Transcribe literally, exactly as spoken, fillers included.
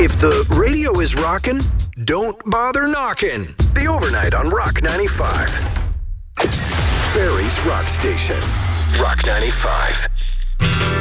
If the radio is rockin', don't bother knocking. The Overnight on Rock ninety-five. Barrie's Rock Station. Rock ninety-five.